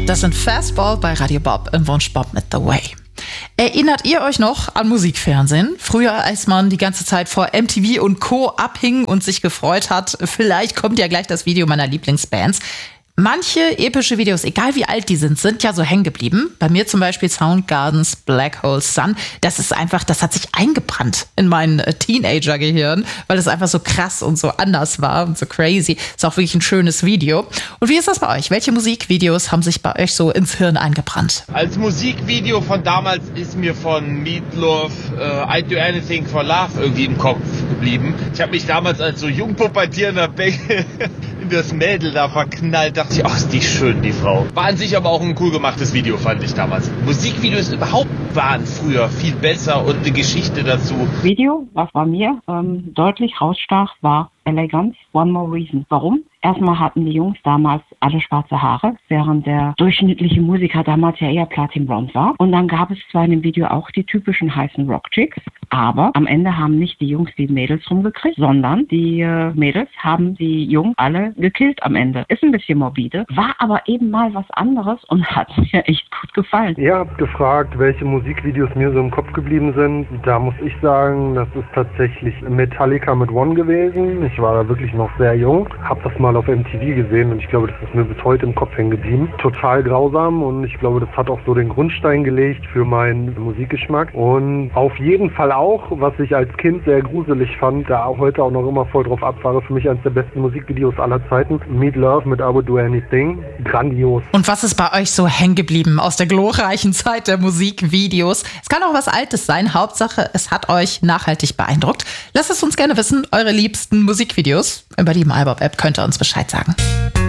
Das sind Fastball bei Radio Bob im Wunsch Bob mit The Way. Erinnert ihr euch noch an Musikfernsehen? Früher, als man die ganze Zeit vor MTV und Co. abhing und sich gefreut hat, vielleicht kommt ja gleich das Video meiner Lieblingsbands. Manche epische Videos, egal wie alt die sind ja so hängen geblieben. Bei mir zum Beispiel Soundgardens Black Hole Sun. Das ist einfach, das hat sich eingebrannt in mein Teenager-Gehirn, weil es einfach so krass und so anders war und so crazy. Ist auch wirklich ein schönes Video. Und wie ist das bei euch? Welche Musikvideos haben sich bei euch so ins Hirn eingebrannt? Als Musikvideo von damals ist mir von Meatloaf I'd Do Anything for Love irgendwie im Kopf geblieben. Ich habe mich damals als so jung pubertierender Bengel in das Mädel da verknallt. Dachte ich, ach, ist die schön, die Frau. War an sich aber auch ein cool gemachtes Video, fand ich damals. Musikvideos überhaupt waren früher viel besser und eine Geschichte dazu. Video, was bei mir deutlich rausstach, war Elegance, One More Reason. Warum? Erstmal hatten die Jungs damals alle schwarze Haare, während der durchschnittliche Musiker damals ja eher Platinblond war. Und dann gab es zwar in dem Video auch die typischen heißen Rock-Chicks, aber am Ende haben nicht die Jungs die Mädels rumgekriegt, sondern die Mädels haben die Jungs alle gekillt am Ende. Ist ein bisschen morbide, war aber eben mal was anderes und hat mir echt gut gefallen. Ihr habt gefragt, welche Musikvideos mir so im Kopf geblieben sind. Da muss ich sagen, das ist tatsächlich Metallica mit One gewesen. Ich war da wirklich noch sehr jung, hab das mal auf MTV gesehen und ich glaube, das ist mir bis heute im Kopf hängen geblieben. Total grausam und ich glaube, das hat auch so den Grundstein gelegt für meinen Musikgeschmack. Und auf jeden Fall auch, was ich als Kind sehr gruselig fand, da auch heute auch noch immer voll drauf abfahre, für mich eines der besten Musikvideos aller Zeiten. Meatloaf mit I Would Do Anything. Grandios. Und was ist bei euch so hängen geblieben aus der glorreichen Zeit der Musikvideos? Es kann auch was Altes sein. Hauptsache, es hat euch nachhaltig beeindruckt. Lasst es uns gerne wissen, eure liebsten Musikvideos. Über die MyBob-App könnt ihr uns Bescheid sagen.